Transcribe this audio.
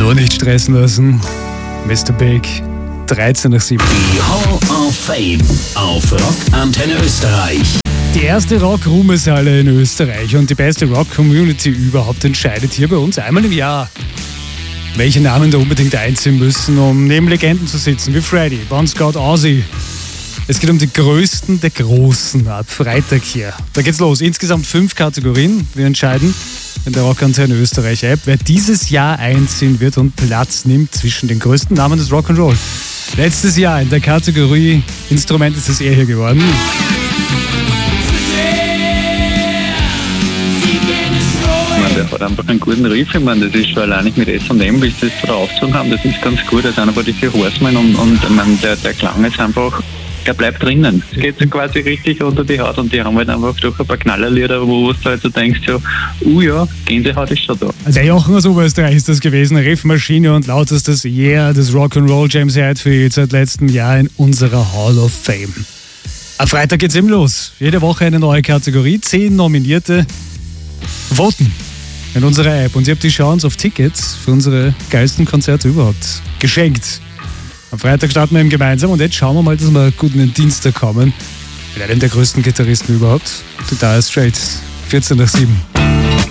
Nur nicht stressen lassen. Mr. Big, 13 nach 7. Die Hall of Fame auf Rock Antenne Österreich. Die erste Rock-Ruhmeshalle in Österreich und die beste Rock-Community überhaupt entscheidet hier bei uns einmal im Jahr, welche Namen da unbedingt einziehen müssen, um neben Legenden zu sitzen, wie Freddy, Bon Scott, Ozzy. Es geht um die Größten der Großen ab Freitag hier. Da geht's los. Insgesamt 5 Kategorien. Wir entscheiden in der Rock Antenne Österreich App, wer dieses Jahr einziehen wird und Platz nimmt zwischen den größten Namen des Rock'n'Roll. Letztes Jahr in der Kategorie Instrument ist es hier geworden. Der hat einfach einen guten Riff. Ich meine, das ist schon allein mit S&M, wie sie das da aufgezogen haben, das ist ganz gut. Das sind aber die 4 Horsemen und ich meine, der Klang ist einfach, der bleibt drinnen. Es geht so quasi richtig unter die Haut und die haben halt einfach durch ein paar Knallerlieder, wo du halt so denkst, ja, Gänsehaut ist schon da. Der Jochen aus Oberösterreich ist das gewesen, Riffmaschine und lautestes Yeah des Rock'n'Roll James Hetfield seit letztem Jahr in unserer Hall of Fame. Am Freitag geht's eben los. Jede Woche eine neue Kategorie, 10 Nominierte voten in unserer App und ihr habt die Chance auf Tickets für unsere geilsten Konzerte überhaupt geschenkt. Am Freitag starten wir eben gemeinsam und jetzt schauen wir mal, dass wir gut in den Dienstag kommen mit einem der größten Gitarristen überhaupt, The Dire Straits, 14 nach 7.